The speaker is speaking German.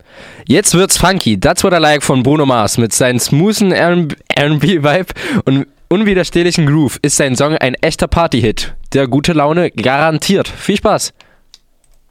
Jetzt wird's funky. Das war der Like von Bruno Mars. Mit seinem smoothen R&B-Vibe und unwiderstehlichen Groove ist sein Song ein echter Party-Hit. Der gute Laune garantiert. Viel Spaß!